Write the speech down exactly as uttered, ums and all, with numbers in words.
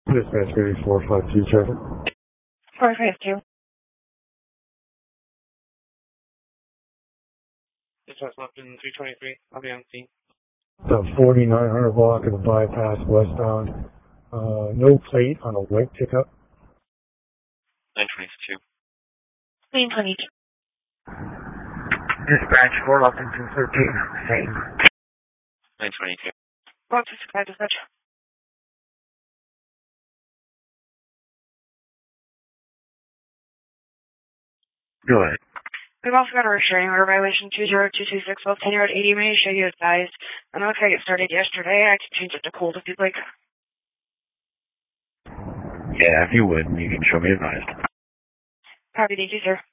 Dispatch three four five two, traffic. four five two. Dispatch left in three twenty-three. I'll be on scene. The forty-nine hundred block of the bypass westbound. Uh, no plate on a white pickup. nine twenty-two. nine twenty-two. Dispatch four left in two thirteen. Same. nine twenty-two. one sixty-five, dispatch. Go ahead. We've also got a restraining order violation two zero two two six, ten yard eighty. May show you advised. I know if I get started yesterday, I can change it to cold if you'd like. Yeah, if you would, you can show me advised. Copy, thank you, sir.